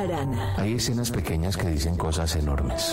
Arana. Hay escenas pequeñas que dicen cosas enormes.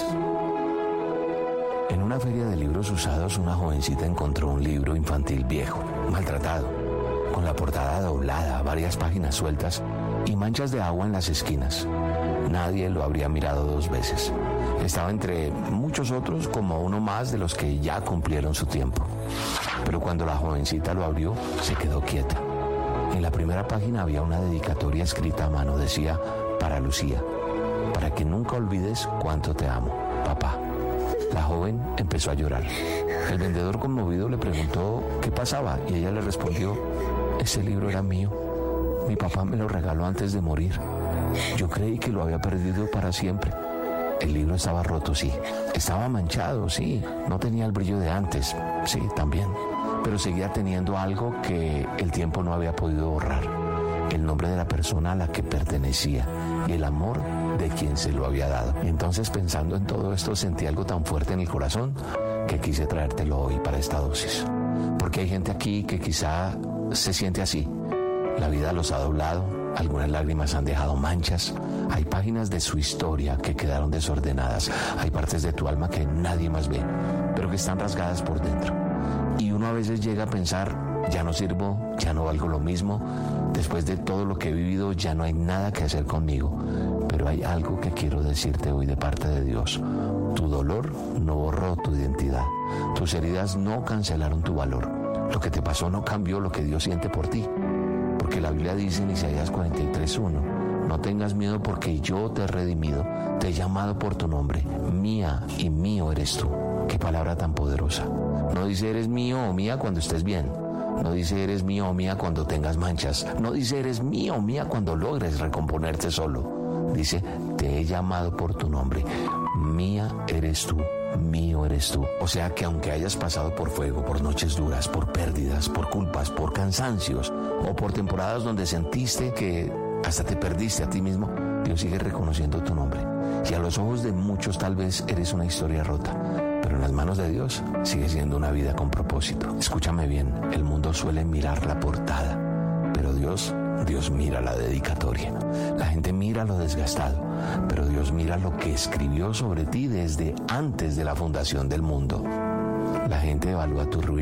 En una feria de libros usados, una jovencita encontró un libro infantil viejo, maltratado, con la portada doblada, varias páginas sueltas y manchas de agua en las esquinas. Nadie lo habría mirado 2 veces. Estaba entre muchos otros como uno más de los que ya cumplieron su tiempo. Pero cuando la jovencita lo abrió, se quedó quieta. En la primera página había una dedicatoria escrita a mano. Decía: para Lucía, para que nunca olvides cuánto te amo, papá. La joven empezó a llorar. El vendedor, conmovido, le preguntó qué pasaba y ella le respondió: ese libro era mío. Mi papá me lo regaló antes de morir. Yo creí que lo había perdido para siempre. El libro estaba roto, sí. Estaba manchado, sí. No tenía el brillo de antes, sí, también. Pero seguía teniendo algo que el tiempo no había podido borrar: el nombre de la persona a la que pertenecía y el amor de quien se lo había dado. Y entonces, pensando en todo esto, sentí algo tan fuerte en el corazón que quise traértelo hoy para esta dosis. Porque hay gente aquí que quizá se siente así. La vida los ha doblado, algunas lágrimas han dejado manchas, hay páginas de su historia que quedaron desordenadas, hay partes de tu alma que nadie más ve, pero que están rasgadas por dentro. Y uno a veces llega a pensar: ya no sirvo, ya no valgo lo mismo, después de todo lo que he vivido ya no hay nada que hacer conmigo. Pero hay algo que quiero decirte hoy de parte de Dios: tu dolor no borró tu identidad, tus heridas no cancelaron tu valor, lo que te pasó no cambió lo que Dios siente por ti. Porque la Biblia dice en Isaías 43:1: no tengas miedo, porque yo te he redimido, te he llamado por tu nombre, mía y mío eres tú. Qué palabra tan poderosa. No dice eres mío o mía cuando estés bien, no dice eres mío o mía cuando tengas manchas, no dice eres mío o mía cuando logres recomponerte solo. Dice: te he llamado por tu nombre, mía eres tú, mío eres tú. O sea que aunque hayas pasado por fuego, por noches duras, por pérdidas, por culpas, por cansancios o por temporadas donde sentiste que hasta te perdiste a ti mismo, Dios sigue reconociendo tu nombre. Y a los ojos de muchos tal vez eres una historia rota, pero en las manos de Dios sigue siendo una vida con propósito. Escúchame bien, el mundo suele mirar la portada, pero Dios mira la dedicatoria. La gente mira lo desgastado, pero Dios mira lo que escribió sobre ti desde antes de la fundación del mundo. La gente evalúa tu ruina